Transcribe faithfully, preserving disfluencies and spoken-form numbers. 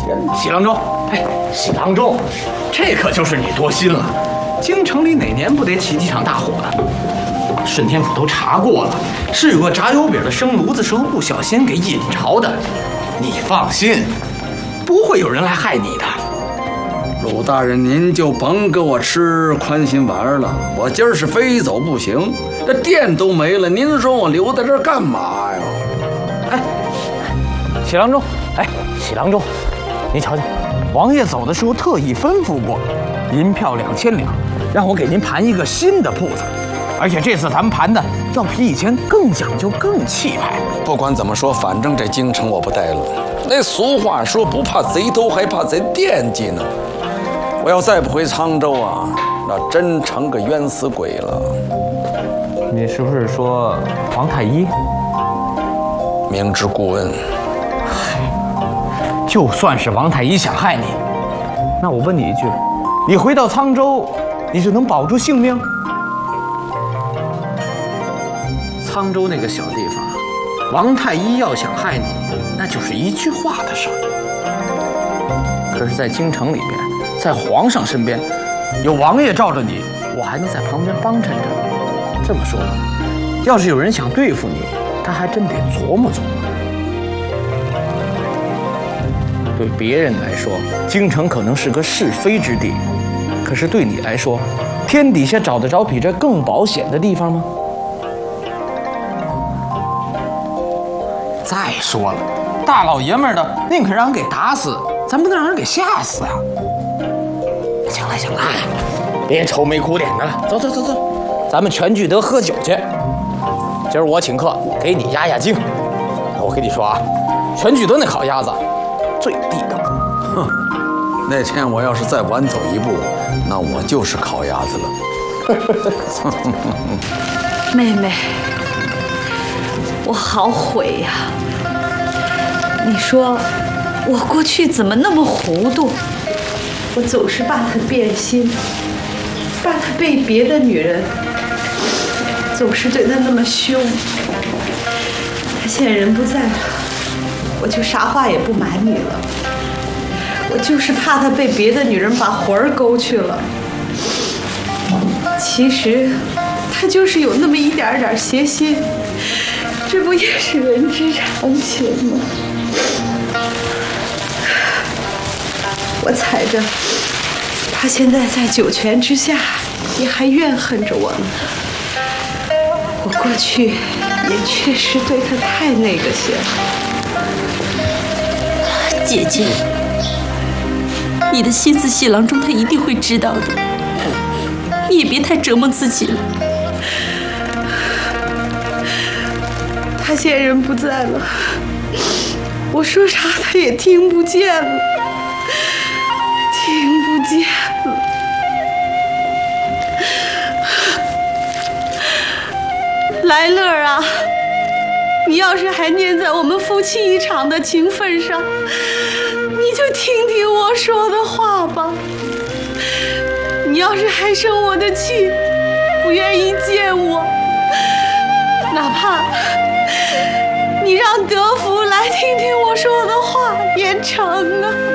喜郎中，哎，喜郎中，这可就是你多心了。京城里哪年不得起几场大火的？顺天府都查过了，是有个炸油饼的生炉子时候不小心给引着的。你放心，不会有人来害你的。 鲁大人，您就甭给我吃宽心丸了，我今儿是非走不行，这店都没了，您说我留在这儿干嘛呀？ 哎，喜郎中，哎，喜郎中，您瞧瞧，王爷走的时候特意吩咐过，银票两千两，让我给您盘一个新的铺子，而且这次咱们盘的要比以前更讲究、更气派。 不管怎么说，反正这京城我不待了。那俗话说，不怕贼偷，还怕贼惦记呢。我要再不回沧州啊，那真成个冤死鬼了。 你是不是说皇太医？ 明知故问。 就算是王太医想害你，那我问你一句，你回到沧州，你就能保住性命？沧州那个小地方，王太医要想害你，那就是一句话的事儿。可是，在京城里边，在皇上身边，有王爷罩着你，我还能在旁边帮衬着。这么说吧，要是有人想对付你，他还真得琢磨琢磨。对别人来说，京城可能是个是非之地，可是对你来说，天底下找得着比这更保险的地方吗？再说了，大老爷们儿的，宁可让人给打死，咱不能让人给吓死啊！行了行了，别愁眉苦脸的了，走走走走，咱们全聚德喝酒去。今儿我请客，给你压压惊。我跟你说啊，全聚德那烤鸭子最地道。 哼，那天我要是再晚走一步，那我就是烤鸭子了。 妹妹，我好悔呀！你说我过去怎么那么糊涂？我总是怕他变心，怕他被别的女人，总是对他那么凶。他现在人不在了，我就啥话也不瞒你了。我就是怕他被别的女人把魂儿勾去了。其实他就是有那么一点点邪心，这不也是人之常情吗？我猜着他现在在九泉之下也还怨恨着我呢。我过去也确实对他太那个些了。 姐姐，你的心思谢郎中他一定会知道的，你也别太折磨自己了。 他现在人不在了，我说啥他也听不见了，听不见了。来乐啊，你要是还念在我们夫妻一场的情分上，你就听听我说的话吧。你要是还生我的气，不愿意见我，哪怕你让德福来听听我说的话也成啊。